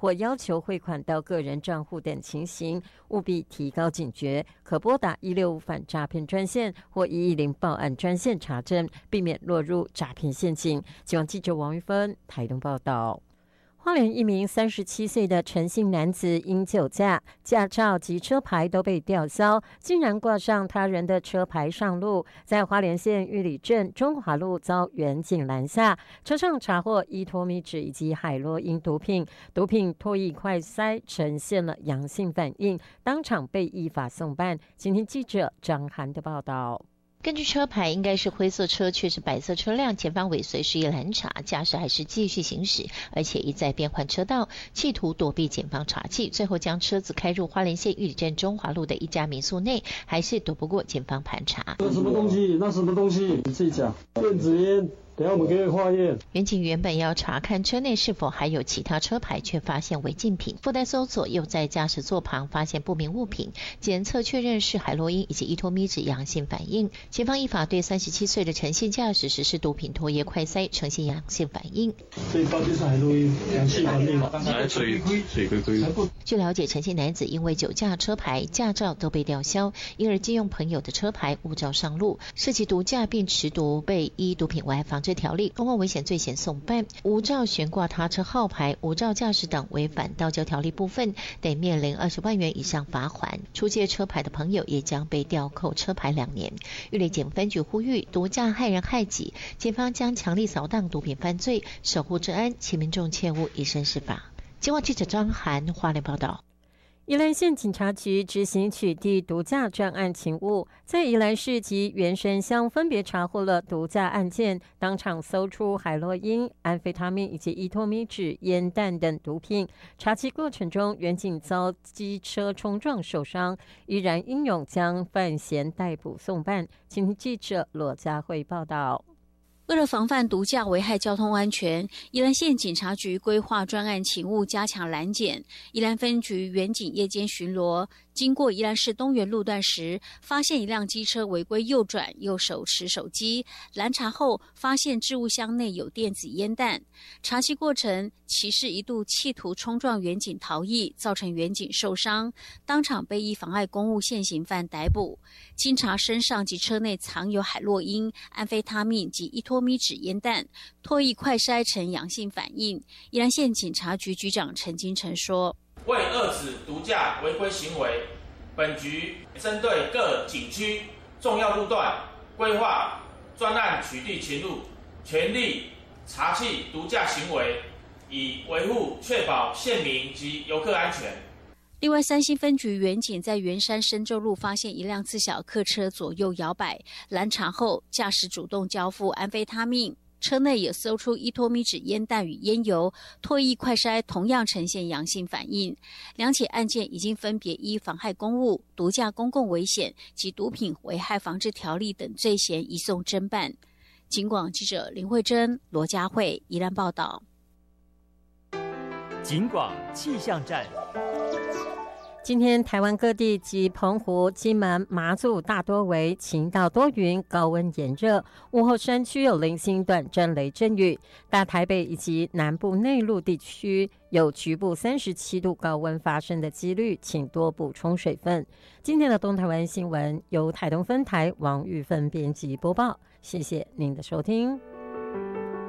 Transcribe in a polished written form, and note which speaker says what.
Speaker 1: 或要求汇款到个人账户等情形，务必提高警觉，可拨打165反诈骗专线或110报案专线查证，避免落入诈骗陷阱。希望记者王玉芬台东报道。花莲一名37岁的陈姓男子因酒驾，驾照及车牌都被吊销，竟然挂上他人的车牌上路，在花莲县玉里镇中华路遭员警拦下，车上查获依托米脂以及海洛因毒品唾液快筛呈现了阳性反应，当场被依法送办。今天记者张涵的报道。
Speaker 2: 根据车牌应该是灰色车，却是白色车辆，前方尾随示意拦查，驾驶还是继续行驶，而且一再变换车道，企图躲避检方查缉，最后将车子开入花莲县玉里镇中华路的一家民宿内，还是躲不过检方盘查。
Speaker 3: 那什么东西？那什么东西？你自己讲。电子烟。等下我们给你化验。
Speaker 2: 员警原本要查看车内是否还有其他车牌，却发现违禁品。附带搜索，又在驾驶座旁发现不明物品，检测确认是海洛因以及依托米脂阳性反应。前方依法对37岁的陈姓驾驶实施毒品唾液快筛，呈现阳性反应。
Speaker 3: 这一包就是海洛因阳性反应嘛？水
Speaker 2: 据了解，陈姓男子因为酒驾，车牌、驾照都被吊销，因而借用朋友的车牌无照上路，涉及毒驾并持毒，被依毒品危害防治条例公共危险罪嫌送办。无照悬挂他车号牌、无照驾驶等违反道交条例部分，得面临20万元以上罚锾。出借车牌的朋友也将被吊扣车牌2年。玉里检分局呼吁，毒驾害人害己，检方将强力扫荡毒品犯罪，守护治安，请民众切勿以身试法。今晚记者张涵花莲报道。
Speaker 1: 宜兰县警察局执行取缔毒驾专案勤务，在宜兰市及员山乡分别查获了毒驾案件，当场搜出海洛因、安非他命以及依托米脂、烟弹等毒品。查缉过程中，员警遭机车冲撞受伤，依然英勇将犯嫌逮捕送办。请听记者罗佳慧报道。
Speaker 4: 为了防范毒驾危害交通安全，宜兰县警察局规划专案勤务，加强拦检。宜兰分局员警夜间巡逻，经过宜兰市东园路段时，发现一辆机车违规右转，右手持手机。拦查后，发现置物箱内有电子烟弹。查缉过程，骑士一度企图冲撞员警逃逸，造成员警受伤，当场被依妨碍公务现行犯逮捕。经查身上及车内藏有海洛因、安非他命及依托米脂烟弹，唾液快筛呈阳性反应。宜兰县警察局局长陈金城说：“
Speaker 5: 为遏止毒驾违规行为，本局针对各景区重要路段规划专案取缔勤务，全力查缉毒驾行为，以维护确保县民及游客安全。”
Speaker 4: 另外，三星分局员警在圆山深州路发现一辆自小客车左右摇摆，拦查后，驾驶主动交付安非他命，车内也搜出依托米脂烟弹与烟油，唾液快筛同样呈现阳性反应。两起案件已经分别依妨害公务、毒驾公共危险及毒品危害防治条例等罪嫌移送侦办。警广记者林慧珍、罗佳慧宜兰报道。
Speaker 6: 警广气象站。
Speaker 1: 今天台湾各地及澎湖、金门、马祖大多为晴到多云，高温炎热，午后山区有零星短暂雷阵雨，大台北以及南部内陆地区有局部37度高温发生的几率，请多补充水分。今天的东台湾新闻由台东分台王玉芬编辑播报，谢谢您的收听。